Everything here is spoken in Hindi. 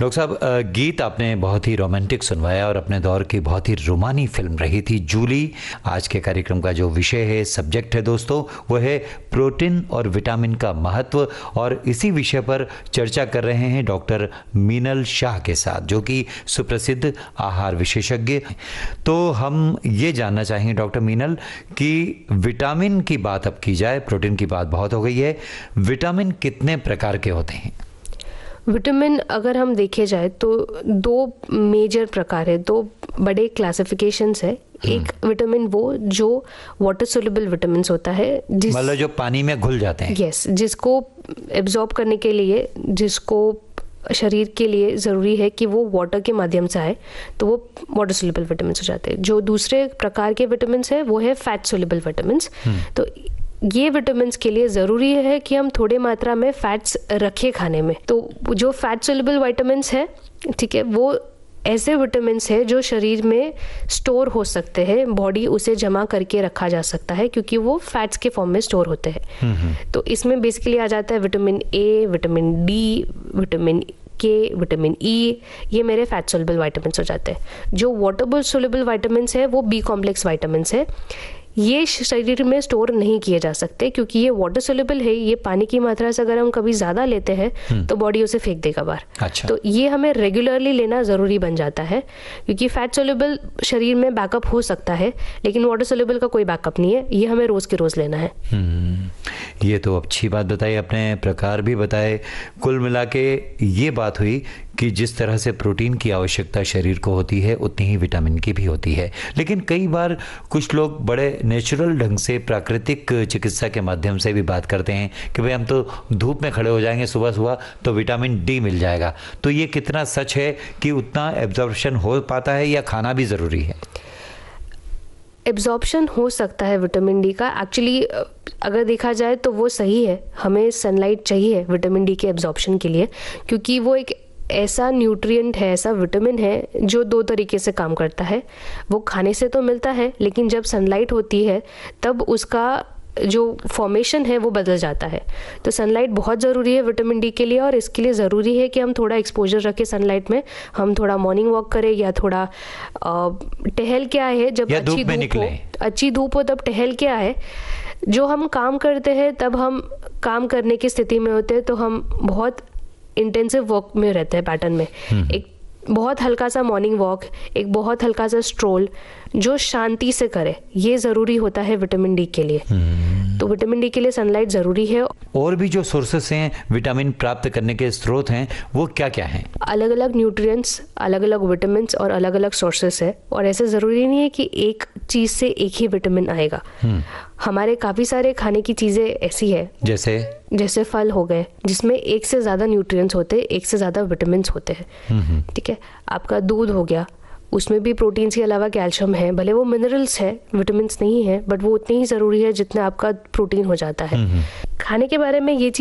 डॉक्टर साहब, गीत आपने बहुत ही रोमांटिक सुनवाया और अपने दौर की बहुत ही रोमानी फिल्म रही थी जूली। आज के कार्यक्रम का जो विषय है, सब्जेक्ट है दोस्तों, वो है प्रोटीन और विटामिन का महत्व, और इसी विषय पर चर्चा कर रहे हैं डॉक्टर मीनल शाह के साथ, जो कि सुप्रसिद्ध आहार विशेषज्ञ। तो हम ये जानना चाहेंगे डॉक्टर मीनल कि विटामिन की बात अब की जाए, प्रोटीन की बात बहुत हो गई है, विटामिन कितने प्रकार के होते हैं? विटामिन अगर हम देखे जाए तो दो मेजर प्रकार है, दो बड़े क्लासिफिकेशंस है। एक विटामिन वो जो वाटर सोल्युबल विटामिन होता है, मतलब जो पानी में घुल जाते हैं। यस, जिसको एब्जॉर्ब करने के लिए, जिसको शरीर के लिए ज़रूरी है कि वो वाटर के माध्यम से आए, तो वो वाटर सोल्युबल विटामिन हो जाते हैं। जो दूसरे प्रकार के विटामिन है वो है फैट सोल्युबल विटामिन। तो ये विटामिन्स के लिए ज़रूरी है कि हम थोड़े मात्रा में फैट्स रखें खाने में। तो जो फैट सोल्युबल विटामिन्स है, ठीक है, वो ऐसे विटामिन्स है जो शरीर में स्टोर हो सकते हैं, बॉडी उसे जमा करके रखा जा सकता है क्योंकि वो फैट्स के फॉर्म में स्टोर होते हैं। तो इसमें बेसिकली आ जाता है vitamin A, vitamin D, vitamin के, विटामिन ई, ये मेरे फैट सोल्युबल विटामिन्स हो जाते हैं। जो वाटर सोल्युबल विटामिन्स है वो बी कॉम्प्लेक्स विटामिन्स है। ये शरीर में स्टोर नहीं किए जा सकते क्योंकि ये वाटर सोल्युबल है, ये पानी की मात्रा से अगर हम कभी ज़्यादा लेते हैं तो बॉडी उसे फेंक देगा बाहर। अच्छा। तो ये हमें रेगुलरली लेना ज़रूरी बन जाता है क्योंकि फैट सोल्युबल शरीर में बैकअप हो सकता है लेकिन वाटर सोल्युबल का कोई बैकअप नहीं है, ये हमें रोज़ के रोज़ लेना है। ये तो अच्छी बात बताई, अपने प्रकार भी बताए। कुल मिला के ये बात हुई कि जिस तरह से प्रोटीन की आवश्यकता शरीर को होती है उतनी ही विटामिन की भी होती है। लेकिन कई बार कुछ लोग बड़े नेचुरल ढंग से, प्राकृतिक चिकित्सा के माध्यम से भी बात करते हैं कि भाई हम तो धूप में खड़े हो जाएंगे सुबह सुबह तो विटामिन डी मिल जाएगा। तो ये कितना सच है कि उतना एब्जॉर्प्शन हो पाता है या खाना भी ज़रूरी है? एब्जॉर्प्शन हो सकता है विटामिन डी का। एक्चुअली अगर देखा जाए तो वो सही है, हमें सनलाइट चाहिए विटामिन डी के एब्जॉर्प्शन के लिए क्योंकि वो एक ऐसा न्यूट्रिएंट है, ऐसा विटामिन है जो दो तरीके से काम करता है। वो खाने से तो मिलता है लेकिन जब सनलाइट होती है तब उसका जो फॉर्मेशन है वो बदल जाता है। तो सनलाइट बहुत ज़रूरी है विटामिन डी के लिए और इसके लिए ज़रूरी है कि हम थोड़ा एक्सपोजर रखें सनलाइट में, हम थोड़ा मॉर्निंग वॉक करें या थोड़ा टहल के आए हैं। जब अच्छी धूप हो तब टहल के आए। जो हम काम करते हैं तब हम काम करने की स्थिति में होते हैं तो हम बहुत इंटेंसिव वर्क में रहते हैं पैटर्न में। एक बहुत हल्का सा मॉर्निंग वॉक, एक बहुत हल्का सा स्ट्रोल जो शांति से करे, ये ज़रूरी होता है विटामिन डी के लिए। तो विटामिन डी के लिए सनलाइट ज़रूरी है। और भी जो सोर्सेस हैं विटामिन प्राप्त करने के स्रोत हैं वो क्या क्या हैं? अलग अलग न्यूट्रिएंट्स, अलग अलग विटामिन और अलग अलग सोर्सेस है और ऐसे ज़रूरी नहीं है कि एक चीज़ से एक ही विटामिन आएगा। हमारे काफ़ी सारे खाने की चीज़ें ऐसी है जैसे फल हो गए जिसमें एक से ज़्यादा न्यूट्रिएंट्स होते हैं, एक से ज़्यादा विटामिन होते हैं। ठीक है, आपका दूध हो गया, उसमें भी प्रोटीन्स के अलावा कैल्शियम है, भले वो मिनरल्स है, विटामिन्स नहीं है, बट वो उतनी ही ज़रूरी है जितना आपका प्रोटीन हो जाता है। खाने के बारे में ये चीज़